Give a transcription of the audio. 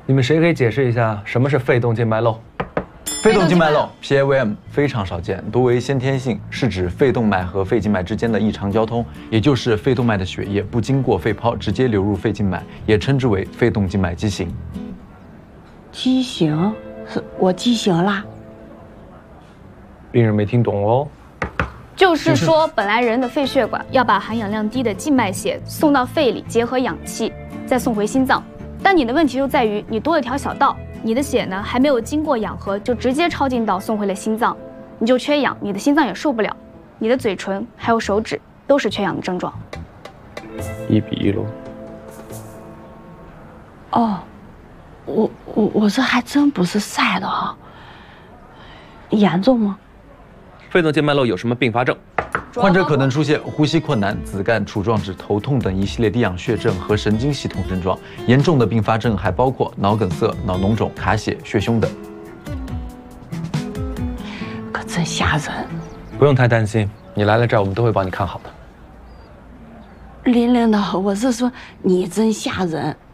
你们谁可以解释一下什么是肺动静脉瘘？ 肺动静脉瘘 （PAVM） 非常少见，多为先天性，是指肺动脉和肺静脉之间的异常交通，也就是肺动脉的血液不经过肺泡直接流入肺静脉，也称之为肺动静脉畸形。 畸形？是我畸形啦？ 病人没听懂哦。 就是说，本来人的肺血管要把含氧量低的静脉血送到肺里结合氧气，再送回心脏。但你的问题就在于你多了条小道，你的血呢还没有经过氧合就直接超进到送回了心脏，你就缺氧，你的心脏也受不了，你的嘴唇还有手指都是缺氧的症状。 1比1喽。 哦，我这还真不是晒的啊，严重吗？ 肺动静脉瘘有什么并发症？ 患者可能出现呼吸困难、子干杵状指、头痛等一系列低氧血症和神经系统症状。严重的并发症还包括脑梗塞、脑脓肿、卡血、血胸等。 可真吓人！ 不用太担心，你来了这儿，我们都会帮你看好的。 琳琳的，我是说你真吓人。